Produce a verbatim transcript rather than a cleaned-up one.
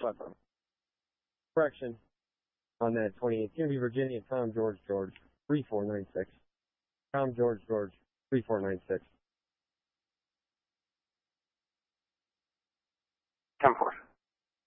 platform. Correction on that twenty-eight. It's going to be Virginia Tom George George three four nine six. Tom George George three four nine six. ten four.